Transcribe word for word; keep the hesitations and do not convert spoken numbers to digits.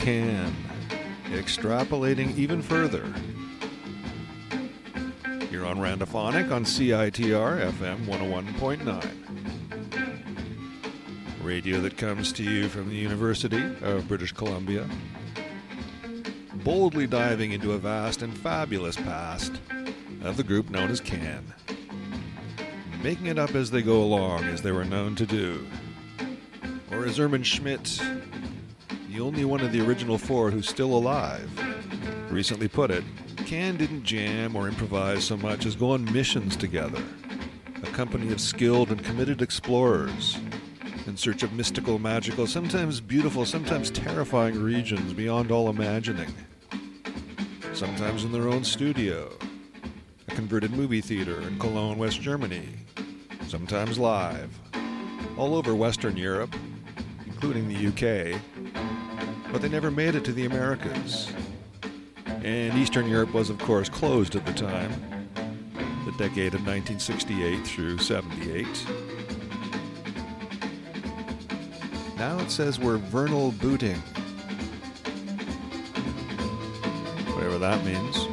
Can, extrapolating even further. You're on Randophonic on C I T R F M one oh one point nine. Radio that comes to you from the University of British Columbia, boldly diving into a vast and fabulous past of the group known as Can, making it up as they go along, as they were known to do. Or as Erwin Schmidt, the only one of the original four who's still alive, recently put it, Can didn't jam or improvise so much as go on missions together, a company of skilled and committed explorers in search of mystical, magical, sometimes beautiful, sometimes terrifying regions beyond all imagining. Sometimes in their own studio, a converted movie theater in Cologne, West Germany, sometimes live, all over Western Europe, including the U K, but they never made it to the Americas. And Eastern Europe was, of course, closed at the time, the decade of nineteen sixty-eight through seventy-eight. Now it says we're vernal booting, whatever that means.